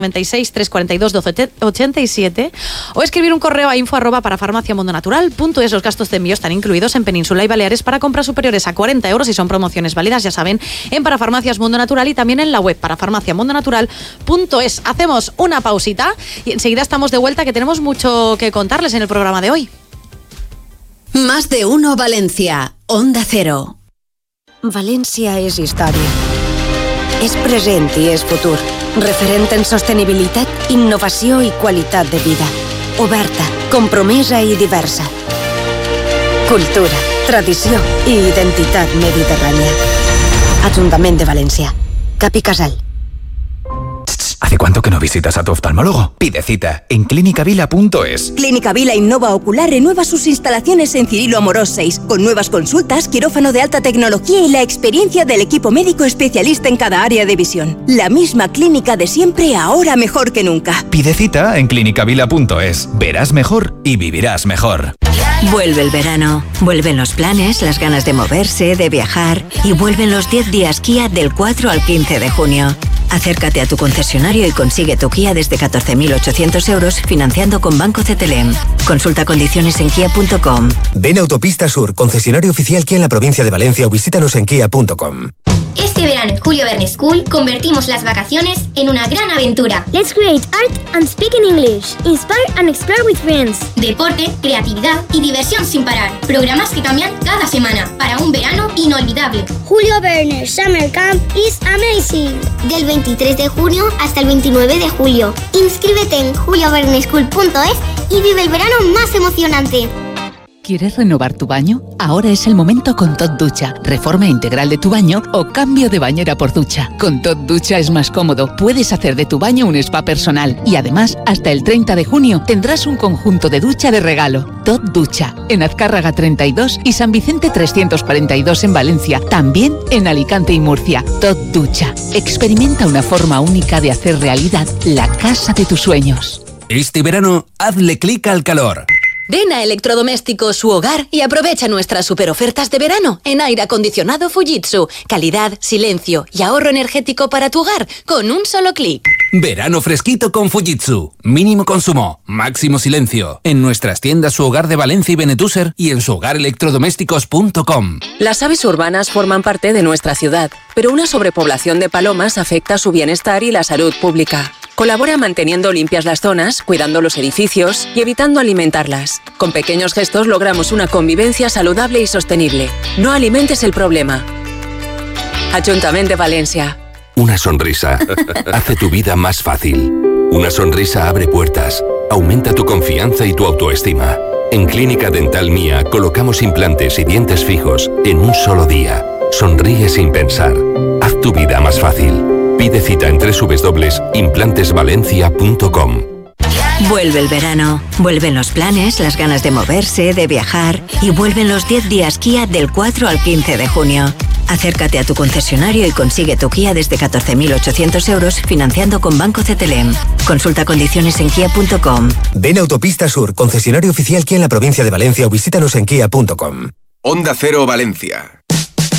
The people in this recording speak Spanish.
96 342 1287 o escribir un correo a info@parafarmaciamundonatural.es. Los gastos de envío están incluidos en Península y Baleares para compras superiores a 40 euros y son promociones válidas, ya saben, en Parafarmacias Mundo Natural y también en la web parafarmaciamundonatural.es. Hacemos una pausita y enseguida estamos de vuelta, que tenemos mucho que contarles en el programa de hoy. Más de uno Valencia, Onda Cero. València és història. És present i és futur. Referent en sostenibilitat, innovació i qualitat de vida. Oberta, compromesa i diversa. Cultura, tradició i identitat mediterrània. Ajuntament de València. Cap i Casal. ¿Hace cuánto que no visitas a tu oftalmólogo? Pide cita en clinicavila.es. Clínica Vila Innova Ocular renueva sus instalaciones en Cirilo Amorós 6, con nuevas consultas, quirófano de alta tecnología y la experiencia del equipo médico especialista en cada área de visión. La misma clínica de siempre, ahora mejor que nunca. Pide cita en clinicavila.es. Verás mejor y vivirás mejor. Vuelve el verano, vuelven los planes, las ganas de moverse, de viajar y vuelven los 10 días Kia del 4 al 15 de junio. Acércate a tu concesionario y consigue tu Kia desde 14.800 euros financiando con Banco CTLM. Consulta condiciones en kia.com. Ven a Autopista Sur, concesionario oficial Kia en la provincia de Valencia, o visítanos en kia.com. Este verano en Julio Verne School convertimos las vacaciones en una gran aventura. Let's create art and speak in English. Inspire and explore with friends. Deporte, creatividad y diversión sin parar. Programas que cambian cada semana para un verano inolvidable. Julio Verne Summer Camp is amazing. Del 23 de junio hasta el 29 de julio. Inscríbete en julioverneschool.es y vive el verano más emocionante. ¿Quieres renovar tu baño? Ahora es el momento con Tot Ducha. Reforma integral de tu baño o cambio de bañera por ducha. Con Tot Ducha es más cómodo. Puedes hacer de tu baño un spa personal. Y además, hasta el 30 de junio tendrás un conjunto de ducha de regalo. Tot Ducha. En Azcárraga 32 y San Vicente 342 en Valencia. También en Alicante y Murcia. Tot Ducha. Experimenta una forma única de hacer realidad la casa de tus sueños. Este verano, hazle clic al calor. Ven a Electrodomésticos Su Hogar y aprovecha nuestras superofertas de verano en aire acondicionado Fujitsu. Calidad, silencio y ahorro energético para tu hogar con un solo clic. Verano fresquito con Fujitsu. Mínimo consumo, máximo silencio. En nuestras tiendas Su Hogar de Valencia y Benetúser y en suhogarelectrodomésticos.com. Las aves urbanas forman parte de nuestra ciudad, pero una sobrepoblación de palomas afecta su bienestar y la salud pública. Colabora manteniendo limpias las zonas, cuidando los edificios y evitando alimentarlas. Con pequeños gestos logramos una convivencia saludable y sostenible. No alimentes el problema. Ayuntamiento de Valencia. Una sonrisa hace tu vida más fácil. Una sonrisa abre puertas, aumenta tu confianza y tu autoestima. En Clínica Dental Mía colocamos implantes y dientes fijos en un solo día. Sonríe sin pensar. Haz tu vida más fácil. Pide cita en www.implantesvalencia.com. Vuelve el verano, vuelven los planes, las ganas de moverse, de viajar y vuelven los 10 días Kia del 4 al 15 de junio. Acércate a tu concesionario y consigue tu Kia desde 14.800 euros financiando con Banco CTLM. Consulta condiciones en kia.com. Ven a Autopista Sur, concesionario oficial Kia en la provincia de Valencia, o visítanos en kia.com. Onda Cero Valencia.